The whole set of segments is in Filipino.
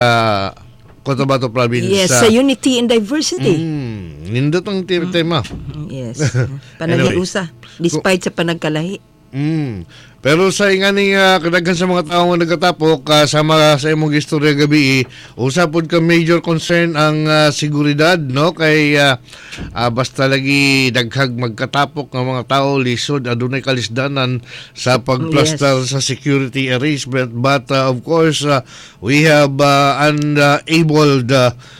Cotabato Province. Yes, sa Unity and Diversity. Nindot ang tema. Yes. Panaghiusa, despite sa panagkalahi. Pero sa ingani kadaghan sa mga tao nga nagatapok sama sa imong istorya gabi usapod ka major concern ang seguridad no kay basta lagi daghag magkatapok nga mga tao lisod adunay kalisdanan sa pagplaster sa security arrangement but of course we have enabled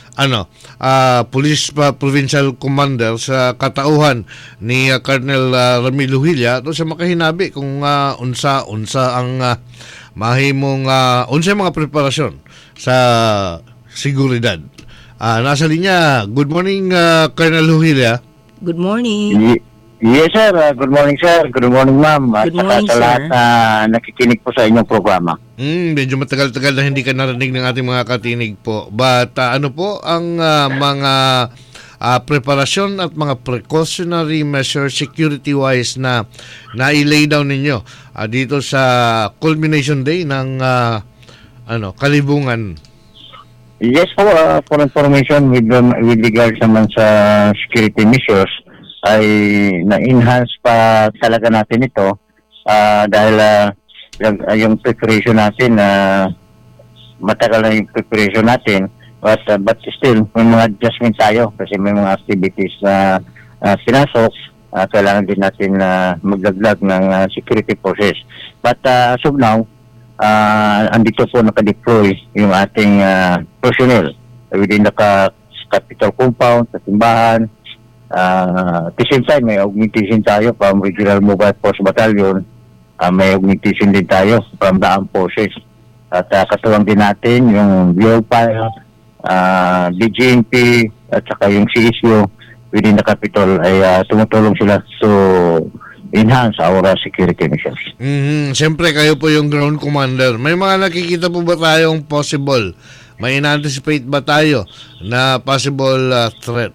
Police Provincial Commander sa katauhan ni Colonel Ramil Luhilla to sa makahinabi kung unsa ang mahimong unsa mga preparasyon sa seguridad. Nasa linya. Good morning Colonel Luhilla. Good morning. Yes, sir. Good morning, sir. Good morning, ma'am. Good morning, sa lahat nakikinig po sa inyong programa. Medyo matagal-tagal na hindi ka narinig ng ating mga katinig po. But ano po ang mga preparasyon at mga precautionary measures security-wise na na-lay down ninyo dito sa culmination day ng kalibungan? Yes po, for information with regards naman sa security measures, ay na-enhance pa talaga natin ito dahil yung preparation natin matagal na yung preparation natin but still may mga adjustment tayo kasi may mga activities na pinasok kailangan din natin magdagdag ng security forces but as of now andito po nakadeploy yung ating personnel within the Capitol compound sa simbahan. At the same time, may augmentation tayo from Regional Mobile Force Battalion. May augmentation din tayo from the armed forces. At katuwang din natin yung BOPIL, DGNP, at saka yung CSU within the capital ay tumutulong sila to enhance our security measures. Siyempre, kayo po yung ground commander. May mga nakikita po ba tayong possible? May in-anticipate ba tayo na possible threat?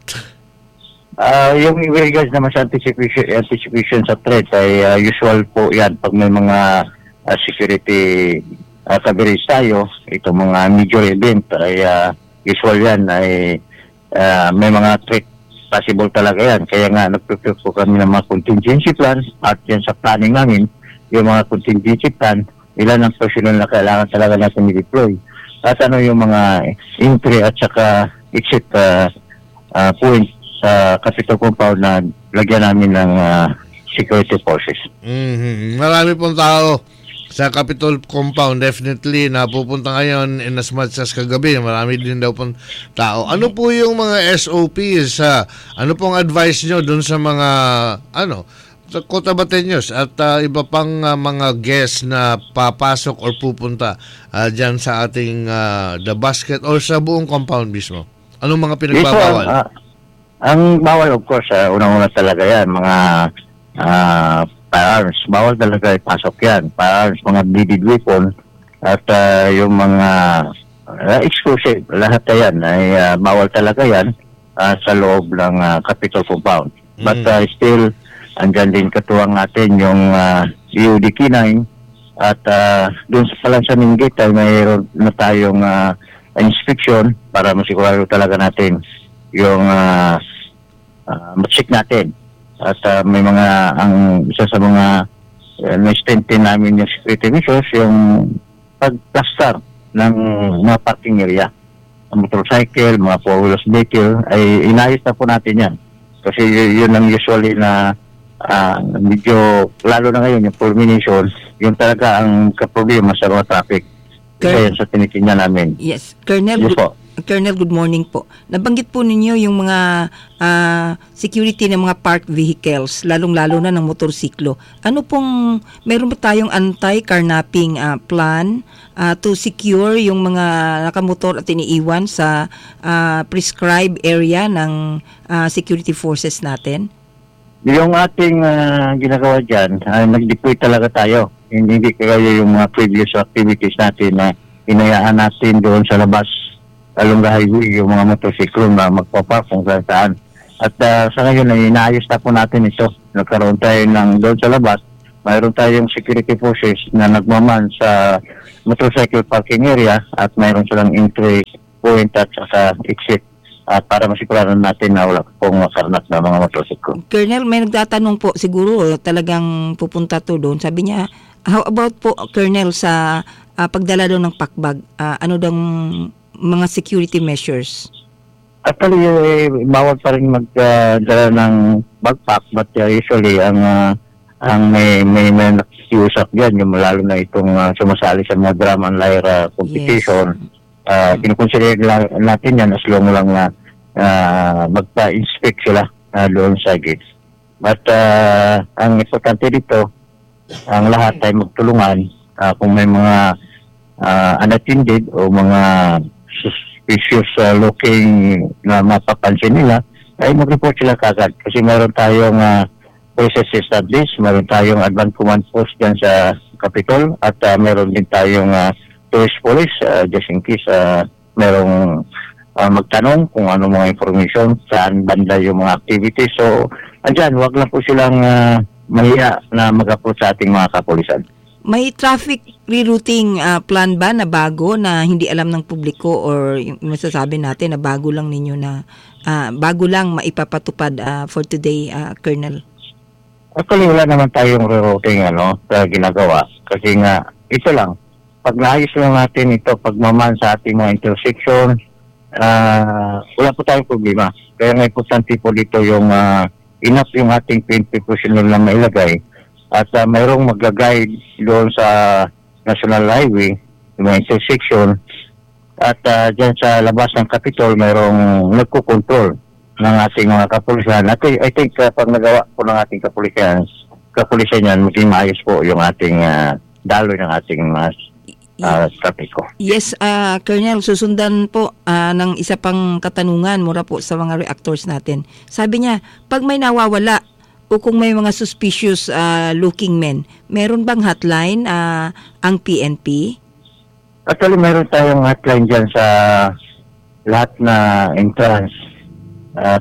Yung regards naman sa anticipation sa threat ay usual po yan pag may mga security coverage tayo, itong mga major event ay usual yan ay may mga threat possible talaga yan. Kaya nga nagprepare po kami ng mga contingency plan at yan sa planning namin, yung mga contingency plan, ilan ang personnel na kailangan talaga natin i-deploy. At ano yung mga entry at saka exit point sa Capitol compound na lagyan namin ng security forces. Marami pong tao sa Capitol compound definitely napupunta ngayon in as much as kagabi. Marami din daw pong tao. Ano po yung mga SOPs? Ano pong advice nyo dun sa mga sa Cotabateños at iba pang mga guests na papasok or pupunta dyan sa ating the basket or sa buong compound mismo? Anong mga pinagbabawal? Ang bawal, of course, unang-una talaga yan, mga firearms. Bawal talaga ipasok yan. Firearms, mga bladed weapon, at yung mga exclusive, lahat na yan, ay bawal talaga yan sa loob ng Capitol compound. But still, andyan din katuwang natin yung EOD K9, at doon sa Palansaning Gate ay mayroon na tayong inspection para masigurado talaga natin yung check natin at may mga ang isa sa mga na-strengthen namin yung security measures yung pag-plaster ng mga parking area, motorcycle, mga four-wheelers vehicle ay inayos na po natin yan kasi yun ang usually na medyo lalo na ngayon yung fulmination yung talaga ang kaproblema sa mga traffic kaya sa tinitingnan namin. Yes, Colonel. Yes po. Colonel, good morning po. Nabanggit po ninyo yung mga security ng mga parked vehicles, lalong-lalo na ng motorsiklo. Ano pong, meron ba tayong anti-carnapping plan to secure yung mga nakamotor at iniiwan sa prescribed area ng security forces natin? Yung ating ginagawa dyan, nag-deploy talaga tayo. Hindi kaya yung mga previous activities natin na inayaan natin doon sa labas along the highway, yung mga motorsiklo na magpapark kung saan. At sa ngayon ay inaayos na po natin ito. Nagkaroon tayo ng doon sa labas, mayroon tayong security forces na nagmaman sa motorcycle parking area at mayroon silang entry point at saka exit para masiguraduhan natin na wala pong makarnak na mga motorsiklo. Colonel, may nagtatanong po, siguro talagang pupunta to doon. Sabi niya, how about po, Colonel, sa pagdala doon ng pakbag? Ano daw mga security measures? Actually, bawal pa rin magdala ng backpack, but usually ang may nakikiusap dyan, yung lalo na itong sumasali sa mga drum and lyre competition. Yes. Kinukonsider natin yan as long lang na magpa-inspect sila doon sa gates. But ang importante dito, ang lahat ay magtulungan kung may mga unattended o mga suspicious looking na mapapansin nila, ay mag-report sila kagad. Kasi meron tayong process established, meron tayong advance command post dyan sa Capitol, at meron din tayong tourist police just in case merong magtanong kung ano mga information, saan banda yung mga activities. So, andyan, wag lang po silang mahiya na mag-approach sa ating mga kapulisan. May traffic rerouting plan ba na bago na hindi alam ng publiko, or masasabi natin na bago lang ninyo na bago lang maipapatupad for today, Colonel? Actually, wala naman tayong rerouting ginagawa. Kasi nga, ito lang. Pag naayos lang natin ito, pagmaman sa ating mga intersection, wala po tayong problema. Kaya nga importante po dito yung enough yung ating PNP personnel na mailagay. At mayroong mag-guide doon sa National Highway, yung mga intersection. At dyan sa labas ng Capitol, mayroong nagkukontrol ng ating mga kapulisan. At I think pag nagawa po ng ating kapulisan yan, maging maayos po yung ating daloy ng ating trapiko. Yes, Colonel, susundan po ng isa pang katanungan mula po sa mga reactors natin. Sabi niya, pag may nawawala o kung may mga suspicious looking men, meron bang hotline ang PNP? Actually, meron tayong hotline dyan sa lahat na entrance. At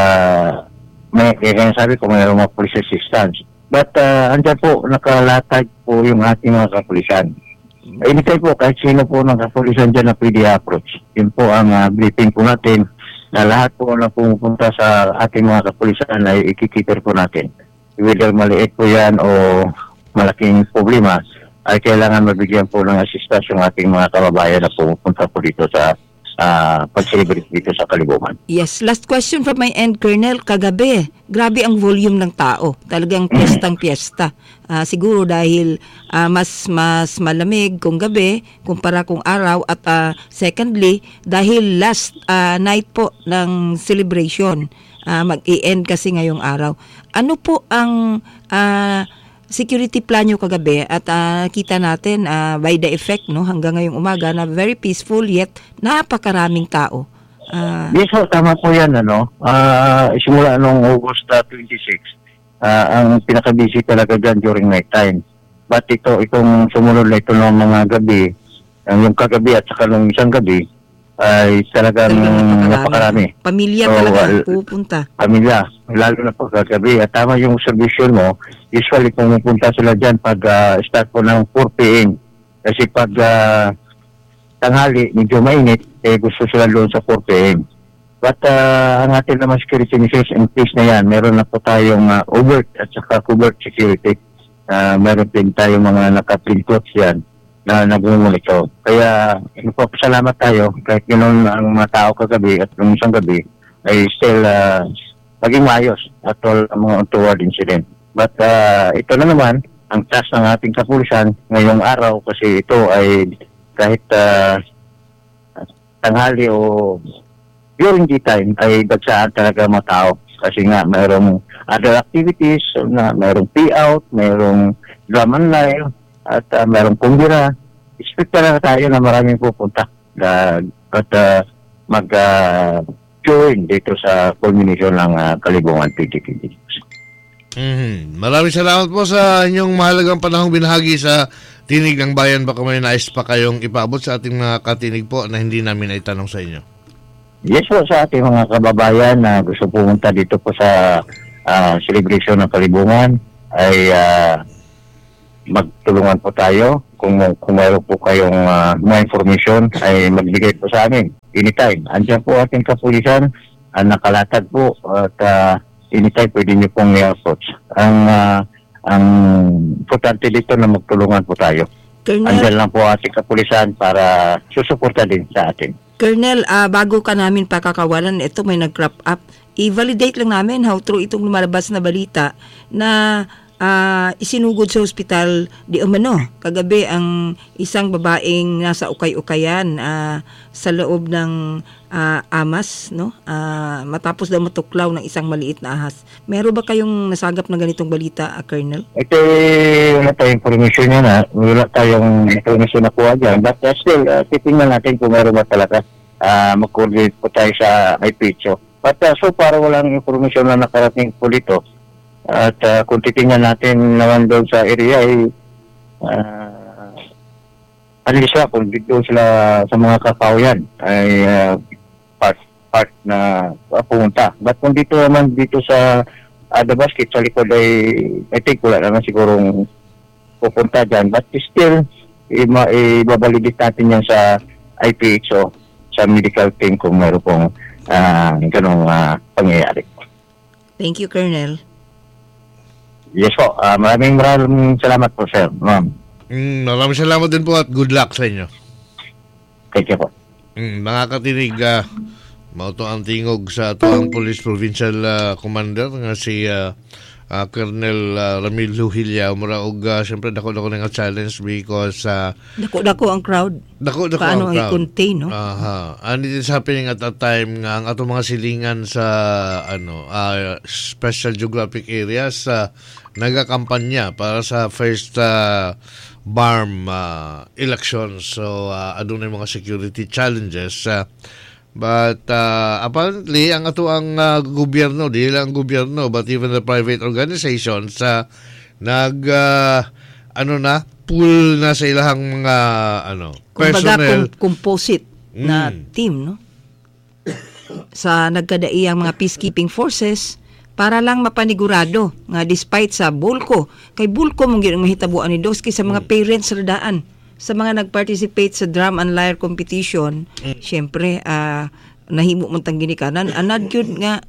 kaya sabi ko, mayroong mga police assistance. But andyan po, nakalatag po yung ating mga kapulisan. Anytime po, kahit sino po ng kapulisan dyan na pwede approach. Yun po ang briefing po natin, na lahat po na pumupunta sa ating mga kapulisan ay ikikiter po natin. Whether maliit po yan o malaking problema, ay kailangan mabigyan po ng assistance yung ating mga kababayan na pumupunta po dito sa pag-celebrate dito sa Kalibungan. Yes, last question from my end, Colonel. Kagabi, grabe ang volume ng tao. Talagang piyestang-piyesta. Siguro dahil mas malamig kung gabi kumpara kung araw, at secondly, dahil last night po ng celebration, mag-i-end kasi ngayong araw. Ano po ang security plan nyo kagabi? At kita natin by the effect hanggang ngayong umaga na very peaceful yet napakaraming tao. Yes, tama po yan. Simula nung August 26, ang pinaka-busy talaga dyan during night time. But itong sumunod na ito ng mga gabi, yung kagabi at saka nung isang gabi, ay talagang napakarami. Pamilya talaga pupunta. Pamilya, lalo na pagkagabi. At tama yung observation mo, usually pumupunta sila dyan pag start po ng 4 p.m. Kasi pag tanghali, medyo mainit, gusto sila doon sa 4 p.m. But ang ating naman security measures in place na yan, meron na po tayong overt at saka covert security. Meron din tayong mga naka-print yan na nag-monitor. Kaya salamat tayo kahit ganoon ang mga tao kagabi at nung isang gabi ay still maging maayos at all ang mga untoward incident. But ito na naman ang task ng ating kapulisan ngayong araw, kasi ito ay kahit tanghali o during daytime ay dagsaan talaga mga tao, kasi nga mayroong other activities, mayroong payout, mayroong drum and lyre, at mayroong kumbira. Expect talaga tayo na maraming pupunta at mag-join dito sa culmination ng Kalibungan 2020. Maraming salamat po sa inyong mahalagang panahong binahagi sa Tinig ng Bayan. Baka may nais pa kayong ipaabot sa ating mga katinig po na hindi namin naitanong sa inyo. Yes po, sa ating mga kababayan na gusto pumunta dito po sa celebration ng Kalibungan ay magtulungan po tayo. Kung mayroon po kayong mga information ay magbigay po sa amin anytime. Andiyan po ating kapulisan, nakalatag po at anytime pwede niyo pong i-approach. Ang importante dito na magtulungan po tayo. Colonel, Andiyan lang po ating kapulisan para susuporta din sa atin. Colonel, bago ka namin pakakawalan, ito may nag-crop up. I-validate lang namin how true itong lumalabas na balita na isinugod sa ospital di umano kagabi ang isang babaeng nasa ukay-ukayan sa loob ng amas, no? Matapos daw matuklaw ng isang maliit na ahas. Meron ba kayong nasagap ng ganitong balita, Colonel? Ito wala tayong information yan wala tayong information na kuha dyan, but still titingnan natin kung meron ba talaga. Mag-coordinate po tayo sa IPHO, but so far walang information na nakarating po dito. At kung titingnan natin naman doon sa area ay alisa kung dito sila sa mga kakawayan ay part na pumunta. But kung dito naman dito sa the basket sa likod ay I think wala naman sigurong pupunta dyan. But still ibabalidit natin yan sa IPHO, sa medical team kung mayroon pong ganong pangyayari. Thank you, Colonel. Yes po. Maraming salamat po, sir. Ma'am. Maraming salamat din po at good luck sa inyo. Thank you po. Mga katinig, mauto ang tingog sa tuang Police Provincial Commander nga si Colonel Ramil Luhilya. Muraog, siyempre, dako nga challenge because dako ang crowd. Dako paano ang crowd. i-contain, no? And it is happening at that time nga ang atong mga silingan sa special geographic areas nagakampanya para sa first BARM election. So, adunay mga security challenges. But apparently, ang ato ang gobyerno, di lang gobyerno, but even the private organizations, pool na sa ilahang mga personnel. Kumbaga, composite na team, no? Sa nagkadaiyang mga peacekeeping forces para lang mapanigurado nga despite sa bulko, kay bulko mong ginang mahitabuan ni Doski sa mga parents sa daan. Sa mga nag-participate sa drum and lyre competition, syempre, nahimo man tang ginikanan. Anad yun nga,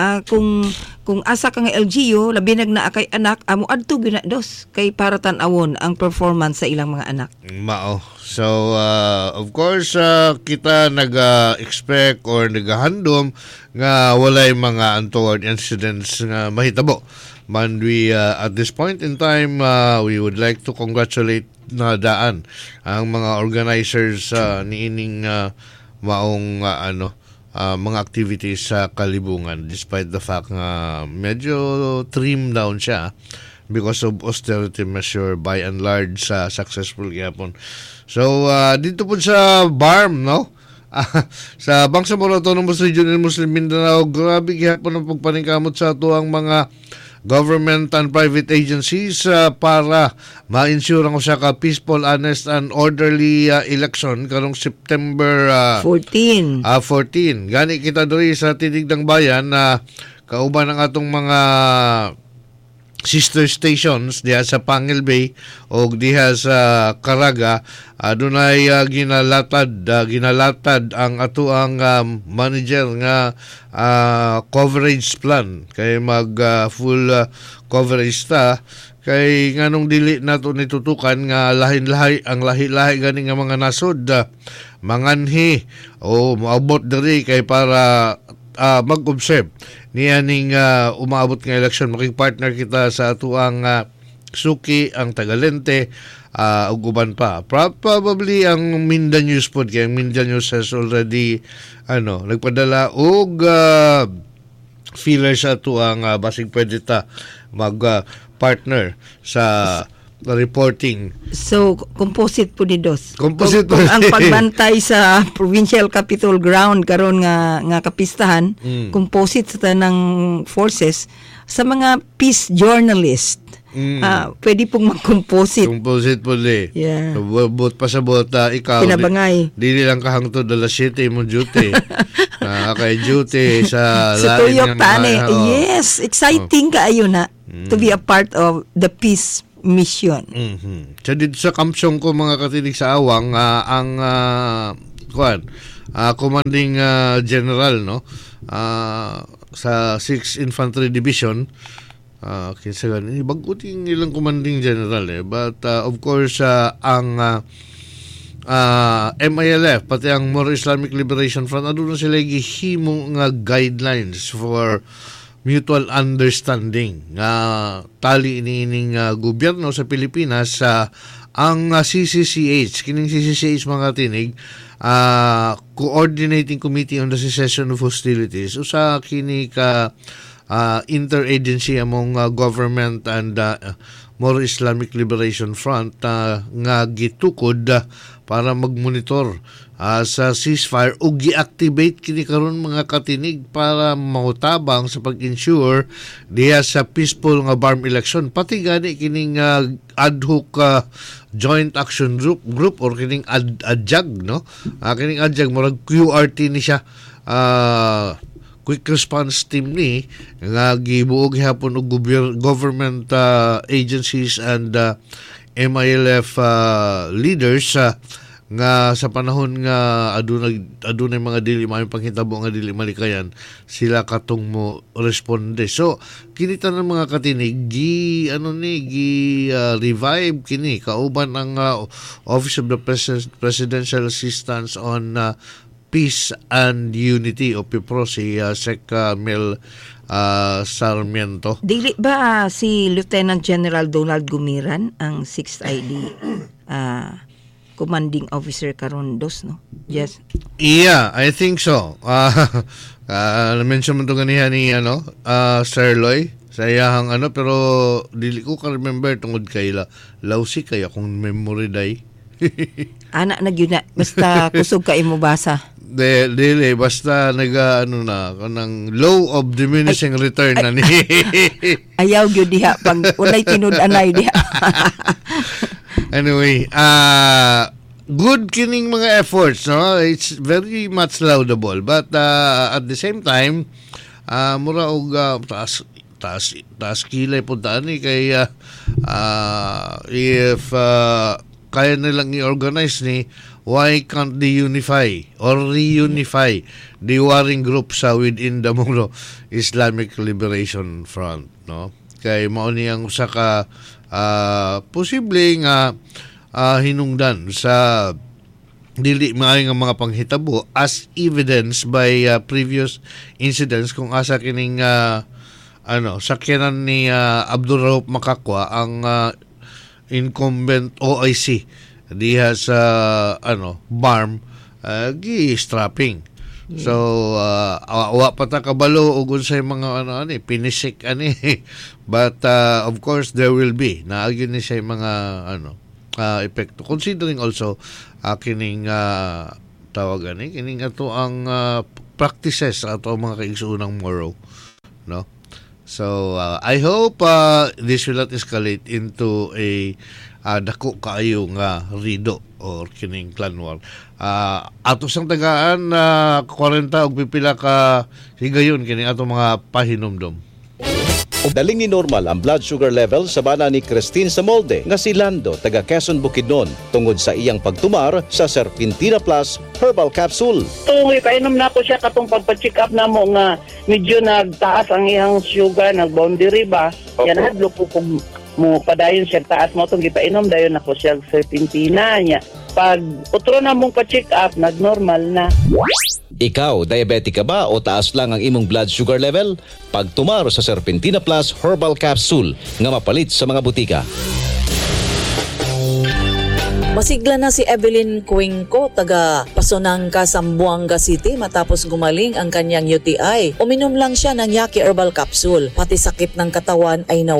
kung asa ka nga LGU, labi na kay anak, amo adto ginados kay para tan-awon ang performance sa ilang mga anak. Mao. So, of course, kita nag-expect or naghahandom nga walay mga untoward incidents nga mahitabo. Man we, at this point in time, we would like to congratulate na daan ang mga organizers niining maong mga activities sa kalibungan despite the fact nga medyo trimmed down siya because of austerity measure by and large successful gyapon. So dito po sa BARM, no? Sa Bangsamoro Autonomous Region in Muslim Mindanao, grabe gyapon ang pagpaningkamot sa ato ang mga government and private agencies para ma-ensure ang usa ka peaceful, honest and orderly election karong September 14. Gani kita diri sa Tinigdang Bayan na kauban ang atong mga sister stations diha sa Pangil Bay o diha sa Caraga. Adunay ginalatad ang ato ang manager nga coverage plan kay mag full coverage ta kay nganong dili nato nitutukan nga lahi-lahi gani nga mga nasod manganhi o maabot diri kay para mag-observe niya ning umaabot nga election. Makipart-partner kita sa ato ang suki, ang Tagalente, ug uban pa. Probably ang Mindanao News pod kay Mindanao News has already nagpadala og feeler sa ato ang basig pwede ta mag-partner sa reporting. So, composite po ni Dos. Composite kung ang pagbantay sa Provincial Capitol Ground karon nga kapistahan, composite sa tanang forces sa mga peace journalist. Pwede pong mag-composite. Composite po li. Yeah. Bot pa sa bota, ikaw. Pinabangay. Dili lang kahangtod alas 7 mo duty. Kay duty sa so, tuyok tani. Yes, exciting kaayo na to be a part of the peace mission. So dito sa Kamsong ko mga katinig sa Awang, ang commanding general, no, sa 6th Infantry Division, kinsa gani baguting ilang commanding general but of course ang MILF pati ang Moro Islamic Liberation Front aduna sila gihimo nga guidelines for mutual understanding nga tali iniining gobyerno sa Pilipinas. Ang CCCH, kining CCCH mga tinig, Coordinating Committee on the Cessation of Hostilities, usa kini ka interagency among government and Moro Islamic Liberation Front nga gitukod para magmonitor sa ceasefire o gi-activate kini karon mga katinig para mahutabang sa pag-ensure diha sa peaceful nga barm election, pati gani kining ad hoc joint action group or kining ADJAG, no, kining ADJAG murag QRT ni siya, quick response team ni nga gibuog hapon og government agencies and MILF leaders nga sa panahon nga adunay mga dili may panghitabo nga dili malikayan sila katong mo responde. So kinita ng mga katinig revive kini kauban ang Office of the Presidential Assistance on Peace and Unity o PIPRO, si Sec Mel Sarmiento. Dili ba si Lieutenant General Donald Gumiran ang 6th ID commanding officer karondos, no? Yes. Yeah, I think so. Na-mention mo ito ganihan ni Sir Loy sa iyahang pero dili ko ka-remember tungod kay Lausi kaya kung memory day. Anak na gyud na basta kusog ka imo basa. Dili basta kanang law of diminishing return na ni. Ayaw gyud diha pag walay tinud-anay diha. Anyway, good kining mga efforts, no? It's very much laudable, but at the same time, mura og taas kilay punta ni kay if kaya nilang i-organize ni, why can't they unify or reunify the warring groups within the Moro Islamic Liberation Front, no? Kay mao ni ang usa ka posibleng hinungdan sa dili maayo nga mga panghitabo as evidence by previous incidents kung asa kining sakyanan ni Abdul Rauf Makakwa ang incumbent OIC diha sa BARM gi-strapping. So wa pa ta kabalo og unsay mga pinisik but of course there will be naagyon ni say mga epekto considering also kining tawagan kining ato ang practices ato mga kaigsuonang Moro, no? So I hope this will not escalate into a dako kaayo nga rido or kining clan war. Ato sang tagaan 40 og pipila ka higayon kining ato mga pahinomdom. Daling ni normal ang blood sugar level sa bana ni Christine Samolde nga si Lando taga Quezon Bukidnon tungod sa iyang pagtumar sa Serpentina Plus Herbal Capsule. Tungoy painom na ko siya katong pagpa-check up na mo nga medyo nagtaas ang iyang sugar, nag-boundary ba? Yan hadlo ko kung mo padayon siya taas mo itong gipainom dayon ako siya Serpentina niya. Pag utro na mong pa-check up, nag-normal na. Ikaw, diabetic ka ba o taas lang ang imong blood sugar level? Pagtumar sa Serpentina Plus Herbal Capsule nga mapalit sa mga butika. Masigla na si Evelyn Cuenco, taga Pasonangka, Zamboanga City matapos gumaling ang kanyang UTI. Uminom lang siya ng Yaki Herbal Capsule. Pati sakit ng katawan ay